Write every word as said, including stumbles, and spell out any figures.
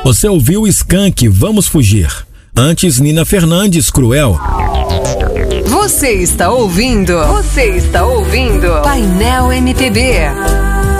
Você ouviu Skank, Vamos Fugir. Antes, Nina Fernandes, Cruel. Você está ouvindo? Você está ouvindo? Painel M P B.